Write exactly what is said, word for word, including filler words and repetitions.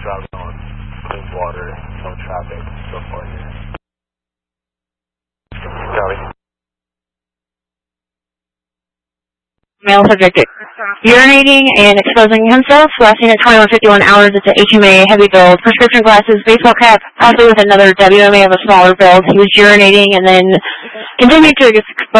driving on clean water, no traffic so far here. Copy. Male subject urinating and exposing himself, last seen at twenty-one fifty-one hours. It's an H M A heavy build, prescription glasses, baseball cap, possibly with another W M A of a smaller build. He was urinating and then continued to expose